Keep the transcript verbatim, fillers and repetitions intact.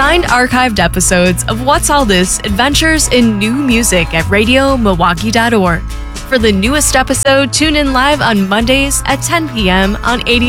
Find archived episodes of What's All This Adventures in New Music at radio milwaukee dot org. For the newest episode, tune in live on Mondays at ten p.m. on eighty.